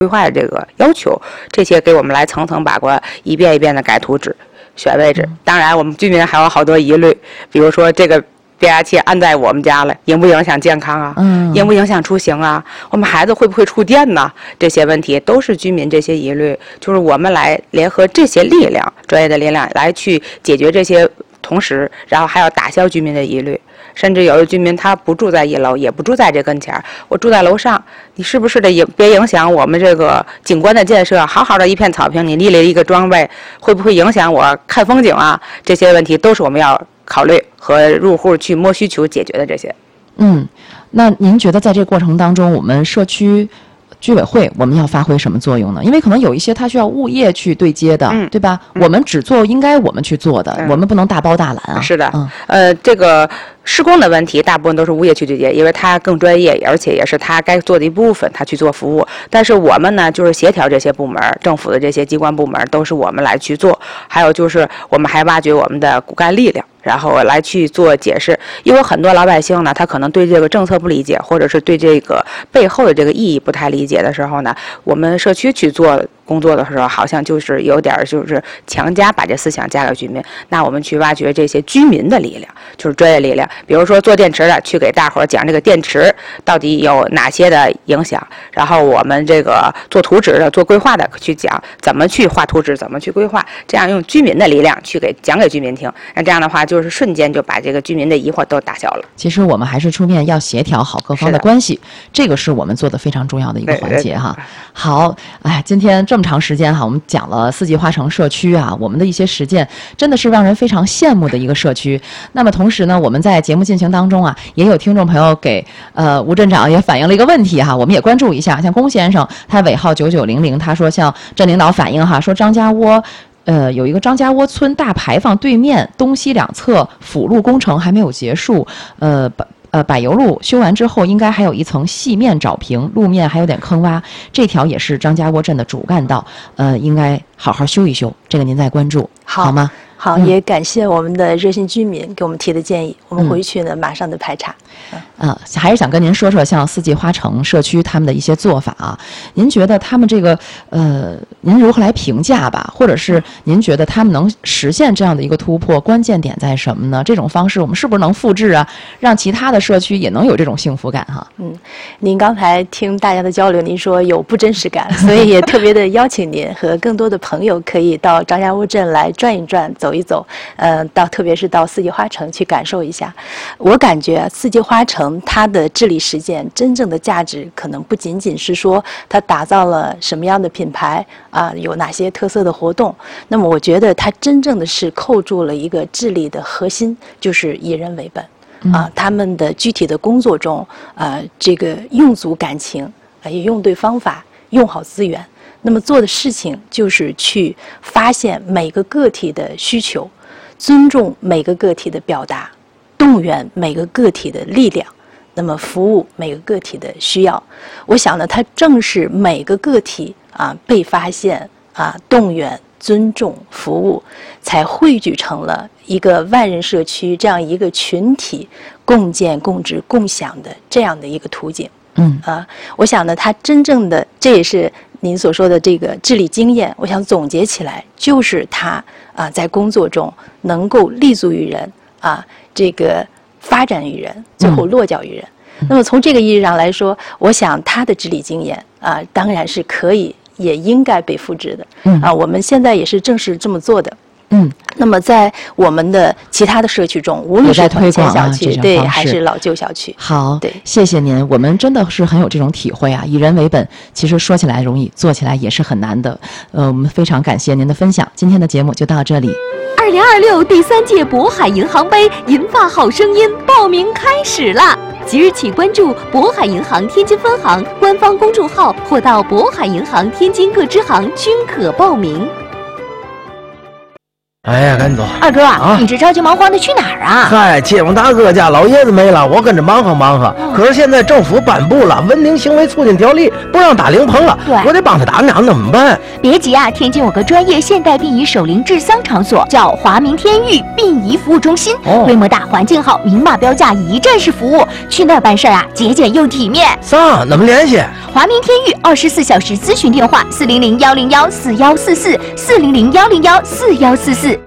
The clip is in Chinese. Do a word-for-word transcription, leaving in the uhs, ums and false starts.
规划的这个要求，这些给我们来层层把关，一遍一遍的改图纸、选位置。当然，我们居民还有好多疑虑，比如说这个变压器安在我们家了，影不影响健康啊？嗯，影不影响出行啊？我们孩子会不会触电呢？这些问题都是居民这些疑虑，就是我们来联合这些力量，专业的力量来去解决这些，同时，然后还要打消居民的疑虑。甚至有的居民他不住在一楼，也不住在这跟前儿，我住在楼上，你是不是得影别影响我们这个景观的建设？好好的一片草坪，你立了一个桩位，会不会影响我看风景啊？这些问题都是我们要考虑和入户去摸需求解决的这些。 嗯，那您觉得在这个过程当中，我们社区居委会我们要发挥什么作用呢？因为可能有一些它需要物业去对接的，嗯、对吧？嗯、我们只做应该我们去做的，嗯、我们不能大包大揽啊。 是的，嗯、呃，这个施工的问题大部分都是物业去对接，因为他更专业，而且也是他该做的一部分，他去做服务。但是我们呢，就是协调这些部门，政府的这些机关部门都是我们来去做。还有就是我们还挖掘我们的骨干力量，然后来去做解释。因为很多老百姓呢，他可能对这个政策不理解，或者是对这个背后的这个意义不太理解的时候呢，我们社区去做工作的时候，好像就是有点就是强加把这思想加给居民。那我们去挖掘这些居民的力量，就是专业力量。比如说做电池的，去给大伙儿讲这个电池到底有哪些的影响，然后我们这个做图纸的、做规划的去讲怎么去画图纸，怎么去规划，这样用居民的力量去给讲给居民听。那这样的话，就是瞬间就把这个居民的疑惑都打消了。 其实我们还是出面要协调好各方的关系，这个是我们做的非常重要的一个环节哈。好，哎，今天这么长时间哈，我们讲了四季花城社区啊，我们的一些实践，真的是让人非常羡慕的一个社区。那么同时呢，我们在节目进行当中啊，也有听众朋友给呃吴镇长也反映了一个问题哈，我们也关注一下。像龚先生，他尾号九九零零，他说向镇领导反映哈，说张家窝。呃，有一个张家窝村大牌坊对面东西两侧辅路工程还没有结束，呃，把呃柏油路修完之后，应该还有一层细面找平，路面还有点坑洼，这条也是张家窝镇的主干道，呃，应该好好修一修，这个您再关注，好, 好吗？ 好， 嗯、 也感谢我们的热心居民给我们提的建议，我们回去呢、嗯、马上的排查。 嗯、呃，还是想跟您说说像四季花城社区他们的一些做法啊。您觉得他们这个呃，您如何来评价吧？或者是您觉得他们能实现这样的一个突破，关键点在什么呢？这种方式我们是不是能复制啊？让其他的社区也能有这种幸福感哈？ 嗯，您刚才听大家的交流，您说有不真实感，所以也特别的邀请您和更多的朋友可以到张家窝镇来转一转、走一走，呃，到特别是到四季花城去感受一下。我感觉四季花城它的治理实践真正的价值，可能不仅仅是说它打造了什么样的品牌啊，有哪些特色的活动。那么我觉得它真正的是扣住了一个治理的核心，就是以人为本。啊，他们的具体的工作中，啊，这个用足感情，啊，也用对方法，用好资源。那么做的事情就是去发现每个个体的需求，尊重每个个体的表达，动员每个个体的力量，那么服务每个个体的需要。我想呢，它正是每个个体啊被发现啊动员。尊重服务，才汇聚成了一个万人社区这样一个群体共建、共治、共享的这样的一个途径。 嗯啊，我想呢，它真正的这也是您所说的这个治理经验。我想总结起来，就是它啊在工作中能够立足于人啊，这个发展于人，最后落脚于人。嗯、那么从这个意义上来说，我想它的治理经验啊，当然是可以。也应该被复制的，嗯啊，我们现在也是正是这么做的， 嗯。 那么在我们的其他的社区中，无论是团结小区，对，还是老旧小区， 好， 对， 谢谢您，我们真的是很有这种体会啊，以人为本，其实说起来容易，做起来也是很难的。呃，我们非常感谢您的分享，今天的节目就到这里。 二零二六第三届渤海银行杯银发好声音报名开始啦！即日起关注渤海银行天津分行官方公众号，或到渤海银行天津各支行均可报名。 哎呀，赶紧走！ 二哥啊， 你这着急忙慌的去哪儿啊？ 嗨，街坊大哥家老爷子没了，我跟着忙活忙活。哦、可是现在政府颁布了《文明行为促进条例》，不让打灵棚了，我得帮他打两，怎么办？ 别急啊，天津有个专业现代殡仪守灵治丧场所，叫华明天域殡仪服务中心，哦、规模大，环境好，明码标价，一站式服务。去那儿办事啊，节俭又体面。 啥？怎么联系？ 华明天域二十四小时咨询电话：四零零幺零幺四幺四四，四零零幺零幺四幺四四。